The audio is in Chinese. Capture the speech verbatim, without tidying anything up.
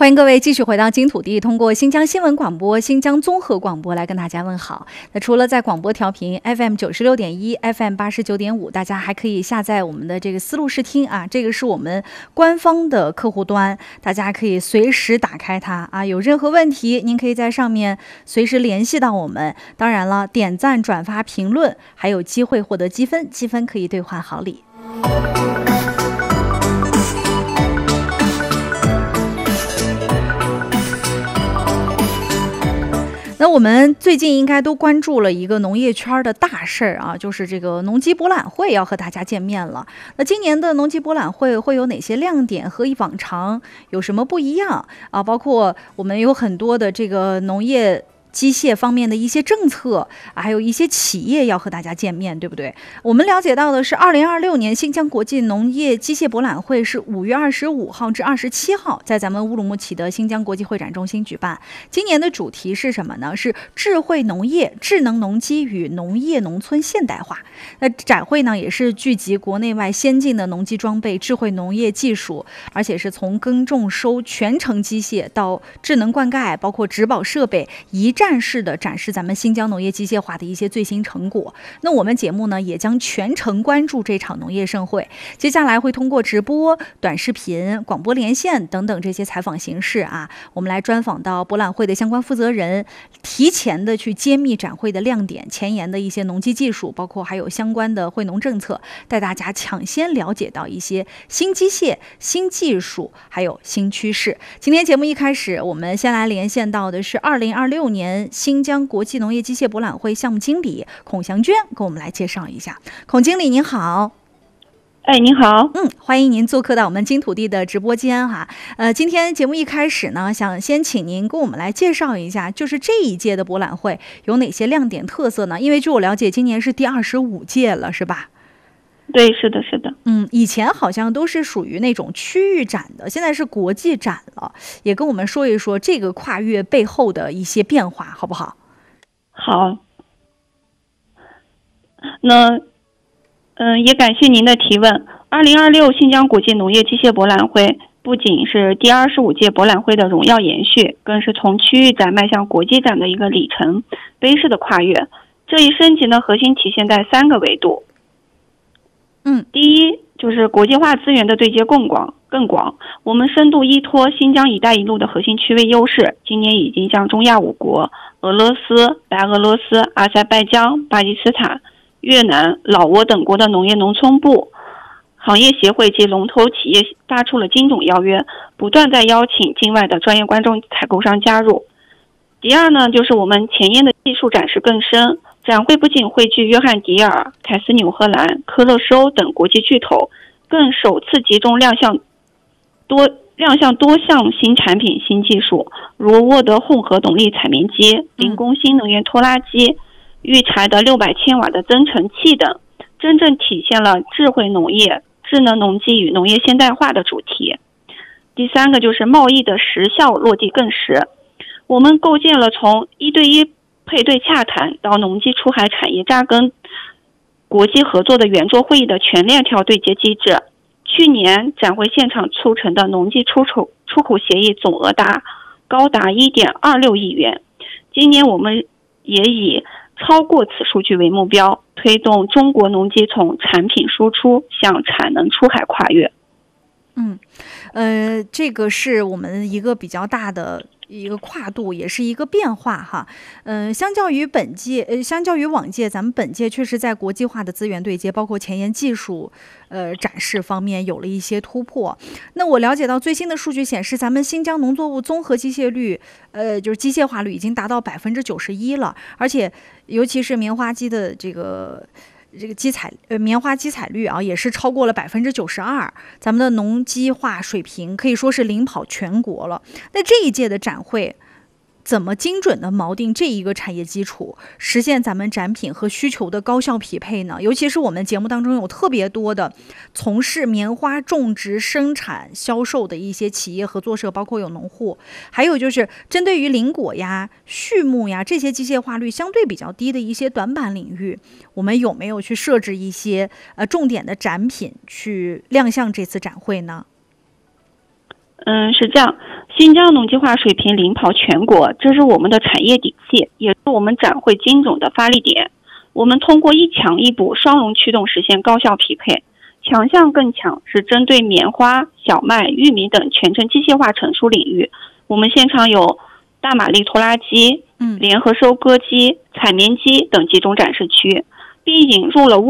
欢迎各位继续回到金土地，通过新疆新闻广播、新疆综合广播来跟大家问好。那除了在广播调频 F M 九十六点一、F M 八十九点五，大家还可以下载我们的这个思路视听啊，这个是我们官方的客户端，大家可以随时打开它啊。有任何问题，您可以在上面随时联系到我们。当然了，点赞、转发、评论，还有机会获得积分，积分可以兑换好礼。那我们最近应该都关注了一个农业圈的大事儿啊，就是这个农机博览会要和大家见面了。那今年的农机博览会会有哪些亮点，和以往常有什么不一样啊？包括我们有很多的这个农业机械方面的一些政策，还有一些企业要和大家见面，对不对？我们了解到的是，二零二六年新疆国际农业机械博览会是五月二十五号至二十七号在咱们乌鲁木齐的新疆国际会展中心举办。今年的主题是什么呢？是智慧农业、智能农机与农业农村现代化。那展会呢，也是聚集国内外先进的农机装备、智慧农业技术，而且是从耕种收全程机械到智能灌溉，包括植保设备一站式的展示咱们新疆农业机械化的一些最新成果。那我们节目呢，也将全程关注这场农业盛会，接下来会通过直播、短视频、广播连线等等这些采访形式啊，我们来专访到博览会的相关负责人，提前的去揭秘展会的亮点、前沿的一些农机技术，包括还有相关的惠农政策，带大家抢先了解到一些新机械、新技术还有新趋势。今天节目一开始，我们先来连线到的是二零二六年新疆国际农业机械博览会项目经理孔祥娟，给我们来介绍一下。孔经理您好。 哎，您好， 嗯，欢迎您做客到我们金土地的直播间哈。呃，今天节目一开始呢，想先请您跟我们来介绍一下，就是这一届的博览会有哪些亮点特色呢？因为据我了解，今年是第二十五届了，是吧？ 对，是的，是的。 嗯，以前好像都是属于那种区域展的，现在是国际展了，也跟我们说一说这个跨越背后的一些变化，好不好？ 好。那，嗯，也感谢您的提问。二零二六新疆国际农业机械博览会不仅是第二十五届博览会的荣耀延续，更是从区域展迈向国际展的一个里程碑式的跨越。这一升级呢，核心体现在三个维度。 嗯， 第一就是国际化资源的对接更广更广，我们深度依托新疆“一带一路”的核心区位优势，今年已经向中亚五国俄罗斯、白俄罗斯、阿塞拜疆、巴基斯坦、越南、老挝等国的农业农村部、行业协会及龙头企业发出了精准邀约，不断在邀请境外的专业观众采购商加入。第二呢，就是我们前沿的技术展示更深。展会不仅汇聚约翰迪尔、凯斯纽荷兰、科勒收等国际巨头，更首次集中亮相多亮相多项新产品、新技术，如沃德混合动力采棉机、零工新能源拖拉机、育柴的六百千瓦的增程器等，真正体现了智慧农业、智能农机与农业现代化的主题。第三个就是贸易的实效落地更实，我们构建了从一对一配对洽谈到农机出海产业扎根国际合作的圆桌会议的全链条对接机制。去年展会现场促成的农机出口出口协议总额达高达 一点二六亿元，今年我们也以超过此数据为目标，推动中国农机从产品输出向产能出海跨越。 嗯，呃，这个是我们一个比较大的一个跨度，也是一个变化哈。嗯、呃，相较于本届，呃，相较于往届，咱们本届确实在国际化的资源对接，包括前沿技术，呃，展示方面有了一些突破。那我了解到最新的数据显示，咱们新疆农作物综合机械率，呃，就是机械化率已经达到百分之九十一了，而且尤其是棉花机的这个。这个机采呃棉花机采率啊，也是超过了百分之九十二，咱们的农机化水平可以说是领跑全国了。那这一届的展会，怎么精准的锚定这一个产业基础，实现咱们展品和需求的高效匹配呢？尤其是我们节目当中有特别多的从事棉花种植、生产、销售的一些企业合作社，包括有农户，还有就是针对于林果呀、畜牧呀这些机械化率相对比较低的一些短板领域，我们有没有去设置一些呃重点的展品去亮相这次展会呢？ 嗯，是这样。 新疆农机化水平领跑全国，这是我们的产业底气，也是我们展会精准的发力点。我们通过一强一补双龙驱动实现高效匹配。强项更强是针对棉花、小麦、玉米等全程机械化成熟领域，我们现场有大马力拖拉机、 嗯， 联合收割机、采棉机等集中展示区，并引入了